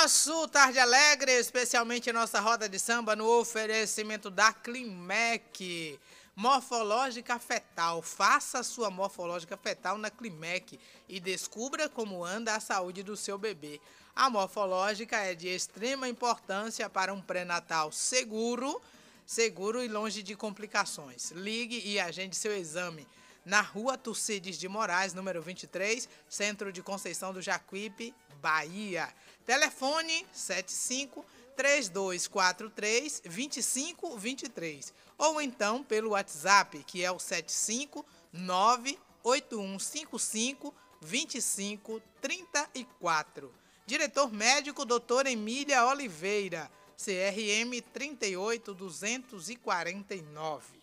Nosso Tarde Alegre, especialmente nossa roda de samba, no oferecimento da Climec. Morfológica fetal. Faça a sua morfológica fetal na Climec e descubra como anda a saúde do seu bebê. A morfológica é de extrema importância para um pré-natal seguro e longe de complicações. Ligue e agende seu exame na Rua Tucídides de Moraes, número 23, Centro de Conceição do Jacuípe, Bahia. Telefone 75-3243-2523. Ou então pelo WhatsApp, que é o 759-8155-2534. Diretor médico, doutora Emília Oliveira, CRM 38249.